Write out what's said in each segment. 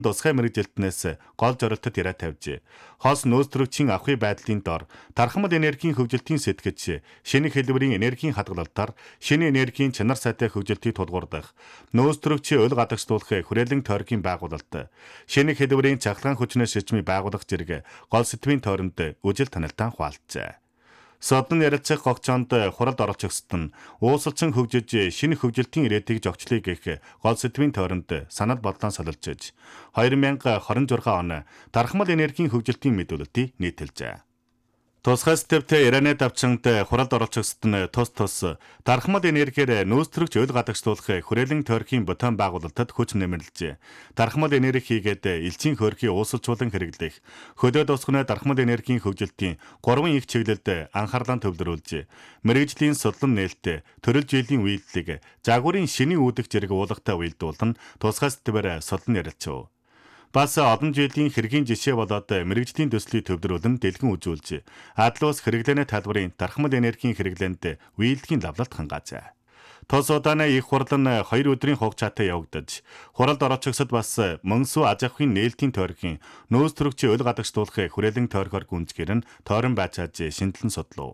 Тусгай мэрэгжилтнээс гол зорилтод яриа тавьжээ. Хос нөөцлөгчийн авахын байдлын дор тархамд энергийн хөгжилтийн сэтгэж, шинэ хэлбэрийн энергийн хадгалалтаар шинэ энергийн чанар сайтай хөгжилтийг тулгуурдах, нөөцлөгчийн өл гадагшлуулах хүрээлэн тойргийн байгуулалт, шинэ хэлбэрийн цахилгаан хүчнээс шижмийг байгуулах зэрэг гол сэдвийн тойронд үжил танилтан хуваалцжээ. Содон ярилцах гогцоонд хуралд оролцогчдод нь уусалчин хөгжиж шинэ хөгжилтийн ирээдүйг зохицлыг гэх гол сэдвийн тойронд санал бодлоо солилцож 2026 он тархамд энергийн хөгжилтийн мэдүүлэлтийг нийтэлжээ. Тусгай сэдвтэй Ираны давчинд хуралд оролцогчдод нь тус тархамд энергиэр нөөцлөгч өл гадагшлуулах хүрээлэн тойргийн ботон байгуулалтад хүч нэмэрлэж, тархамд энерги хийгээд элчийн хөөрхий уусалжуулан хэрэглэх, хөдөө тусганы тархамд энергийн хөгжилтийн 3 их чиглэлд анхаарлаа төвлөрүүлж, мэрэгжлийн судлан нээлттэй төрөл жилийн үйлдэлийг загварын шинийн үүдэх зэрэг уулгатай уялдуулан тусгай сэдвээр судлан ярилцв. Бас олон жилийн хэргийн жишээ болоод мэрэгжлийн төслийг төвлөрүүлэн дэлгэн үзүүлж, адлуус хэрэглээний талбарын тархамд энергийн хэрэглээнд үйлдлийн лавлалт хангаажээ. Тус удааны их хурал нь 2 өдрийн хугацаатай явагдаж, хуралд оролцогчдод бас мөнсүү аж ахуйн нээлтийн тойргийн нөөцлөгчийн өл гадагшлуулах хүрээлэн тойргоор гүнзгийр нь тойрон байцааж шинжилэн судлав.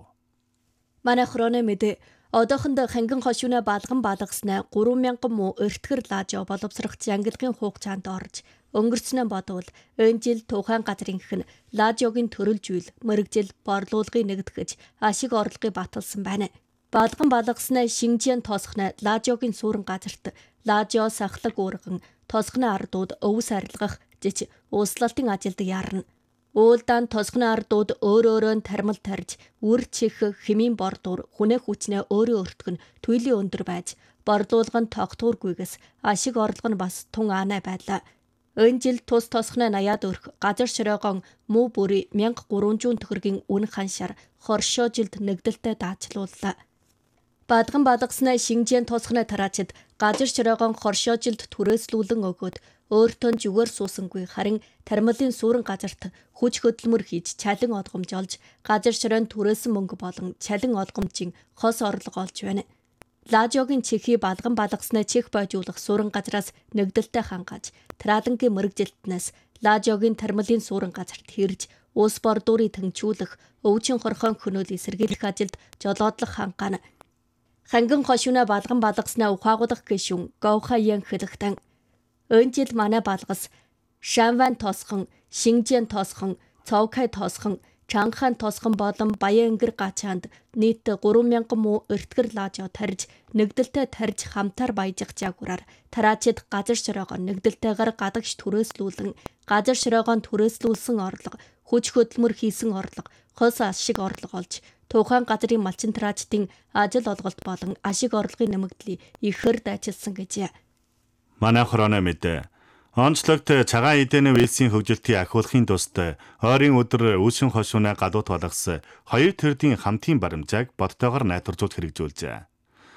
Манай хроны мэдээ одоохонд хангин хошууны балган балгаснаа 3000 муу өртгөр лаажо боловсрох ангилгын хугацаанд орж өнгөрснөө бодвол энэ жил тухайн газрын хэн лаажогийн төрөл жийл мэрэгжил борлуулгыг нэгтгэж ашиг орлогыг баталсан байна. Балган балгаснаа Шинжэн тосхны лаажогийн суурин газарт лаажо сахлаг уурган тосхны ардууд өвс арилгах жиж услалтын ажилд ярна. Уулдаан тосхны ардууд өөрөөрөө тармал тарж, үр чих хэмийн бордуур хүнээ хүчнээ өөрөө өртгөн туйлын өндөр байж, борлуулга нь тогтуургүйгээс ашиг орлого нь бас тун аанай байлаа. Энэ жил тус тосхны 80-аад өрх газар ширээгон муу бүрий 1300 төгрөгийн үн ханшаар хоршоо жилд нэгдэлтэй даацлууллаа. Бадган балгаснаа Шинжэн тосхны тараачид газар ширээгон хоршоо жилд түрээслүүлэн өгөөд өөртөө зүгээр суусангүй харин тармалын суурин газарт хүч хөдөлмөр хийж чалин олгомж олж газар ширээнд түрээсэн мөнгө болон чалин олгомжийн хос орлого олж байна. Лаажогийн чихий балган балгаснаа чих бойжуулах суурин газраас нэгдэлтэй хангааж Традангийн мэрэгжилтнээс лаажогийн тармалын суурин газарт хэрж ус бордуурыг тэнцвүүлэх өвчин хорхон хөнөөлийг сэргийлэх ажилд жолоодлох хангаана. Хангин хошууна балган балгаснаа ухаагуулах гишүүн Говхаян хэлэхтэн энэ жил манай балгас Шанван тосхон, Шинжэн тосхон, Цовкай тосхон, Чанхан тосхон болон Баянгэр гачаанд нийт 3000 муу өртгөр лаажо тарж нэгдэлтэй тарж хамтаар баяжих жагвараар тараачид газар ширээгоо нэгдэлтэйгээр гадагш түрээслүүлэн газар ширээгоо түрээслүүлсэн орлого, хүч хөдөлмөр хийсэн орлого, хос ашиг орлого олж тухайн газрын малчин тараачдын ажил олголт болон ашиг орлогын нэмэгдлийг ихээр дайчилсан гэжээ. Манай хроно мэдээ онцлогт цагаан эдэний вэлсийн хөгжилтийг ахиулахын тулд ойрын өдөр үүсгэн хошууна гадуут балгас 2 төрлийн хамтын баримжааг бодтойгоор найдваржуулж хэрэгжүүлжээ.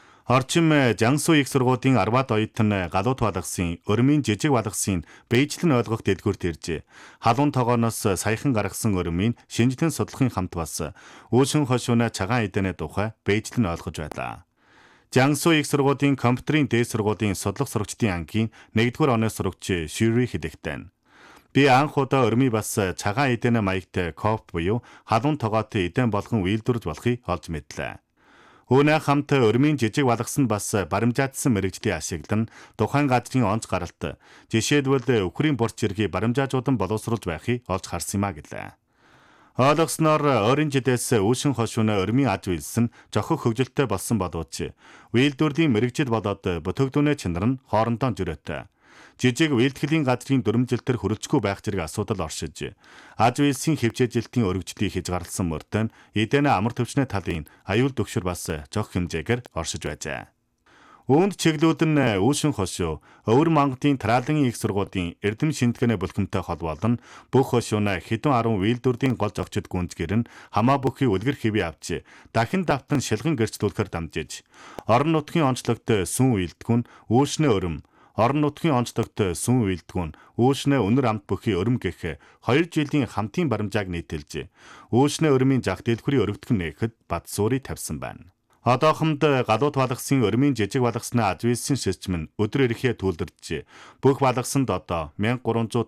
Орчин Жансу их сургуулийн 10-аад оюутан гадуут балгасын өрмийн жижиг балгасын бэйжлэн ойлгох дэлгүүрт ирж халуун тогооноос саяхан гаргасан өрмийн шинжилэн судлахын хамт бас үүсгэн хошууна цагаан эдэний тухай бэйжлэн ойлгож байлаа. Жансу их сургуулийн компьютерийн дээд сургуулийн судлах сурагчдын ангийн 1-р оны сурагч Шири хэлэхдээ би анх удаа өрмий бас цагаан эдэний маягтай коп буюу халуун тогоотой эдэн болгон үйлдвэрлэж болохыг олж мэдлээ. Үүнээ хамт өрмийн жижиг балгасан бас баримжаадсан мэрэгжлийн ашиглан тухайн газрын онц гаралт жишээлбэл өхрийн борч зэргийг баримжаажуудан боловсруулж байхыг олж харсан юма гэлээ. Ойлгосноор ойрын жилээс үүшин хошууна өрмийн аж үйлс нь жохох хөгжилтэй болсон боловч үйлдвэрлэлийн мэрэгжил болоод бүтээгдэхүүний чанар нь хоорондоо жирээтэй. Жижиг үйлдвэрлэлийн газрын дүрмжилтэр хөрөлцгүй байх зэрэг асуудал оршиж аж үйлсийн хэмжээжилтийн өргөжлийг хийж гаргасан мөртөө эдэнэ амар төвчний талын аюул төгшөр бас жох хэмжээгээр оршиж байжээ. Үүнд чиглүүд нь үүшин хошуу, Өвөр Мангадын Траалан их сургуулийн эрдэм шинтгэний бүлгэмтэй холбоолон бүх хошууна хэдэн 10 үйлдвэрлэлийн гол зочид гүнзгийр нь хамаа бүхий үлгэр хэвээ авч дахин давтан шилгэн гэрчлүүлэхээр дамжиж орон нутгийн онцлогт сүн үйлдэгүн үүшнээ өрөм орон нутгийн онцлогт сүн үйлдэгүн үүшнээ өнөр амт бүхий өрөм гэх 2 жилийн хамтын баримжааг нийтэлж үүшнээ өрмийн зах дэлгүүрийн өргөдгөн нээхэд бат суурийг тавьсан байна. Одоохонд гадуут балгасын өрмийн жижиг балгасны аж үйлсийн систем нь өдөр ирэхээ түүлдэрч бүх балгасанд одоо 1300